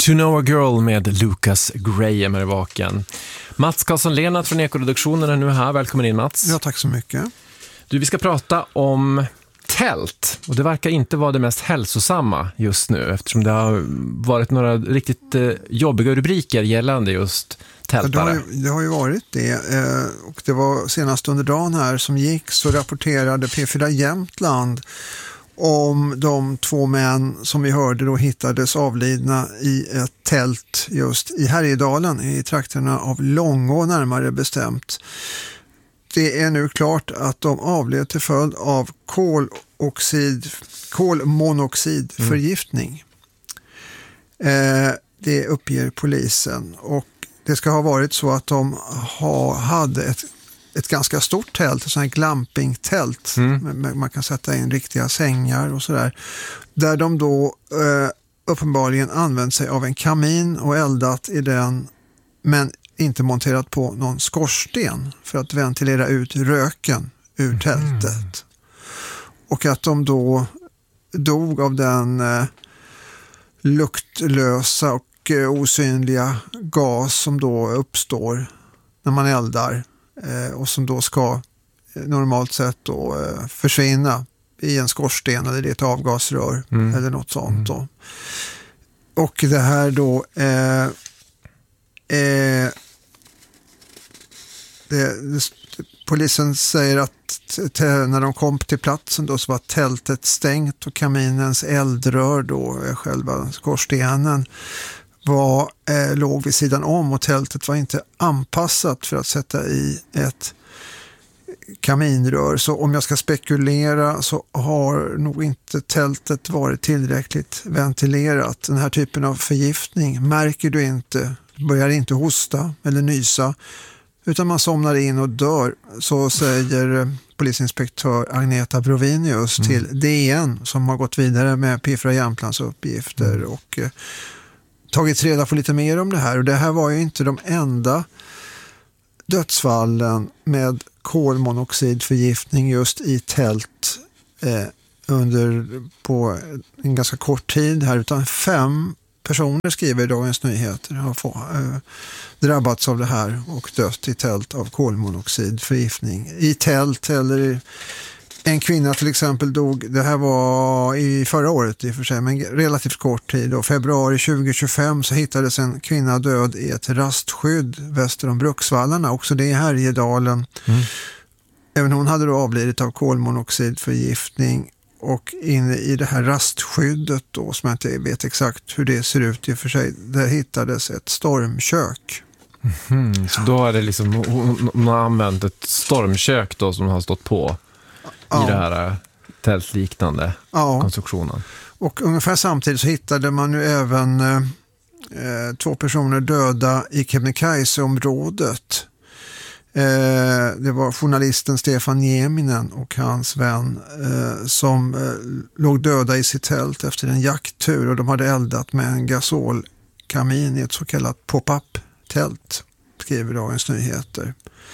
To Know a Girl med Lucas Graham är vaken. Mats Karlsson-Lennart från Ekoreduktionen är nu här. Välkommen in, Mats. Ja, tack så mycket. Du, vi ska prata om tält. Och det verkar inte vara det mest hälsosamma just nu, eftersom det har varit några riktigt jobbiga rubriker gällande just tältare. Det har ju varit det. Och det var senast under dagen här som gick så rapporterade P4 Jämtland om de 2 män som vi hörde då hittades avlidna i ett tält just i Härjedalen, i trakterna av Långå närmare bestämt. Det är nu klart att de avled till följd av kolmonoxidförgiftning. Det uppger polisen, och det ska ha varit så att de hade ett ganska stort tält, ett sånt här glampingtält. Man kan sätta in riktiga sängar och sådär. Där de då uppenbarligen använt sig av en kamin och eldat i den, men inte monterat på någon skorsten för att ventilera ut röken ur tältet. Och att de då dog av den luktlösa och osynliga gas som då uppstår när man eldar. Och som då ska normalt sett då försvinna i en skorsten eller i ett avgasrör eller något sånt då. Och det här då polisen säger att när de kom till platsen då så var tältet stängt och kaminens eldrör då, själva skorstenen, låg vid sidan om, och tältet var inte anpassat för att sätta i ett kaminrör. Så om jag ska spekulera så har nog inte tältet varit tillräckligt ventilerat. Den här typen av förgiftning märker du inte, börjar inte hosta eller nysa, utan man somnar in och dör. Så säger polisinspektör Agneta Brovinius till DN, som har gått vidare med P4 Jämtlands uppgifter och tagit reda på lite mer om det här. Och det här var ju inte de enda dödsfallen med kolmonoxidförgiftning just i tält på en ganska kort tid här, utan 5 personer, skriver Dagens Nyheter, har drabbats av det här och dött i tält av kolmonoxidförgiftning. I tält, eller en kvinna till exempel dog, det här var i förra året i och för sig, men relativt kort tid då, februari 2025 så hittades en kvinna död i ett rastskydd väster om Bruksvallarna, också det i Härjedalen. Även hon hade då avlidit av kolmonoxidförgiftning, och inne i det här rastskyddet då, som jag inte vet exakt hur det ser ut i och för sig, där hittades ett stormkök. Så då har det liksom, hon har använt ett stormkök då som har stått på i det här tältliknande konstruktionen. Och ungefär samtidigt så hittade man ju även 2 personer döda i Kebnekaise-området. Det var journalisten Stefan Nieminen och hans vän som låg döda i sitt tält efter en jakttur, och de hade eldat med en gasolkamin i ett så kallat pop-up-tält, skriver Dagens Nyheter.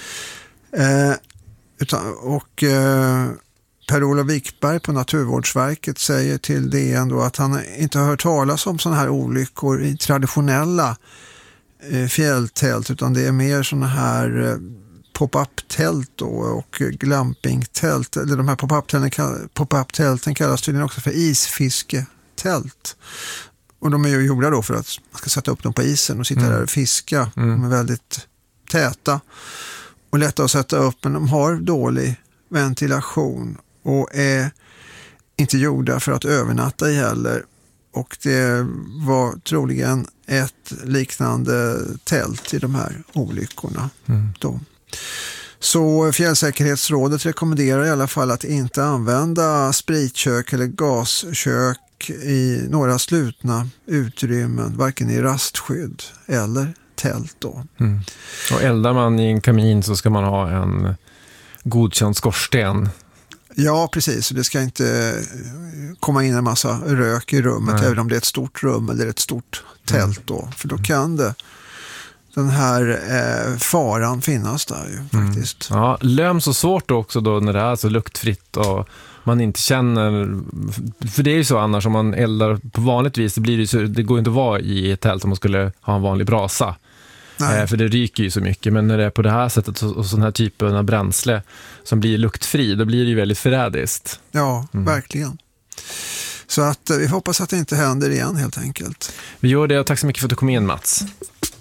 Per-Olof Wikberg på Naturvårdsverket säger till DN då att han inte har hört talas om sådana här olyckor i traditionella fjälltält, utan det är mer sådana här pop-up-tält och glamping-tält. Eller de här pop-up-tälten kallas tydligen också för isfisketält. Och de är ju gjorda då för att man ska sätta upp dem på isen och sitta där och fiska. De är väldigt täta och lätta att sätta upp, men de har dålig ventilation och är inte gjorda för att övernatta i heller. Och det var troligen ett liknande tält i de här olyckorna. Då. Så Fjällsäkerhetsrådet rekommenderar i alla fall att inte använda spritkök eller gaskök i några slutna utrymmen, varken i rastskydd eller tält då. Och eldar man i en kamin så ska man ha en godkänd skorsten. Ja, precis. Det ska inte komma in en massa rök i rummet. Nej. Även om det är ett stort rum eller ett stort tält då. För då kan den här faran finnas där ju faktiskt. Ja, löm så svårt också då när det är så luktfritt man inte känner, för det är ju så annars om man eldar på vanligt vis, det går inte att vara i ett tält om man skulle ha en vanlig brasa. För det ryker ju så mycket, men när det är på det här sättet och sån här typen av bränsle som blir luktfri, då blir det ju väldigt förrädiskt. Ja, verkligen. Så att vi hoppas att det inte händer igen helt enkelt. Vi gör det, och tack så mycket för att du kom in, Mats.